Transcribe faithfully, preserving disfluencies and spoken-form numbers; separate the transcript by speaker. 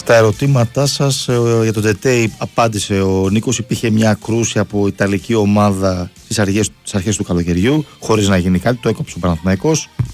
Speaker 1: Στα ερωτήματά σας ε, για το Τζετέι απάντησε ο Νίκος. Υπήρχε μια κρούση από Ιταλική ομάδα στις αρχές, στις αρχές του καλοκαιριού, χωρίς να γίνει κάτι, το έκοψε ο Παναθηναϊκός.